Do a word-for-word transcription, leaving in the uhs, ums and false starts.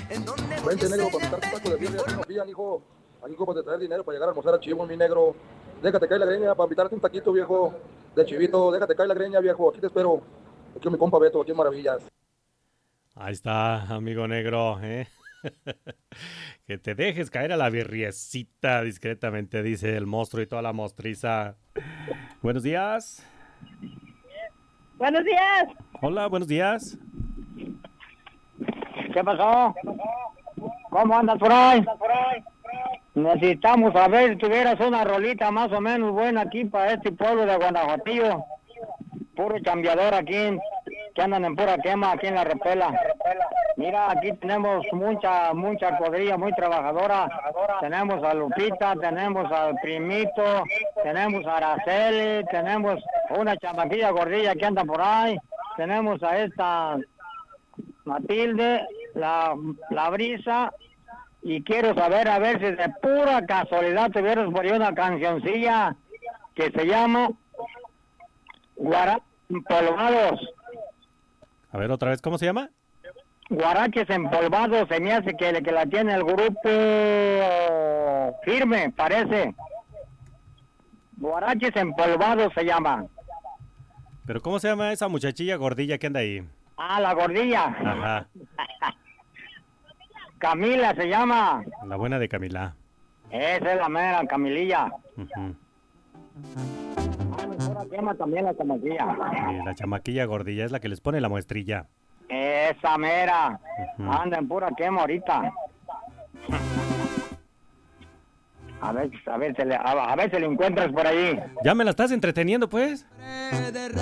Vente, negro, para quitar un taco de birria, no fían, hijo. Aquí como de traer dinero para llegar a almorzar a Chivo, mi negro. Déjate caer la greña para invitarte un taquito, viejo. De chivito, déjate caer la greña, viejo. Aquí te espero. Aquí mi compa Beto, aquí en Maravillas. Ahí está, amigo negro, ¿eh? Que te dejes caer a la birriecita discretamente, dice el monstruo y toda la mostriza. Buenos días. Buenos días. Hola, buenos días. ¿Qué pasó? ¿Cómo andas por ahí? Necesitamos saber si tuvieras una rolita más o menos buena aquí para este pueblo de Guanajuatillo. Puro chambeador aquí, que andan en pura quema aquí en la repela. Mira, aquí tenemos mucha, mucha cuadrilla muy trabajadora. Tenemos a Lupita, tenemos al Primito, tenemos a Araceli, tenemos una chamaquilla gordilla que anda por ahí. Tenemos a esta Matilde, la, la Brisa. Y quiero saber, a ver si de pura casualidad tuvieras por ahí una cancioncilla que se llama Guaraches Empolvados. A ver, otra vez, ¿cómo se llama? Guaraches Empolvados, se me hace que, que la tiene el grupo Firme, parece. Guaraches Empolvados se llama. ¿Pero cómo se llama esa muchachilla gordilla que anda ahí? Ah, la gordilla. Ajá. Camila se llama. La buena de Camila. Esa es la mera, Camililla. Uh-huh. Ah, mejor llama también la chamaquilla. Sí, la chamaquilla gordilla es la que les pone la muestrilla. Esa mera. Uh-huh. Anda en pura quema ahorita. A ver, a ver, se le, a, a ver si le encuentras por allí. Ya me la estás entreteniendo, pues.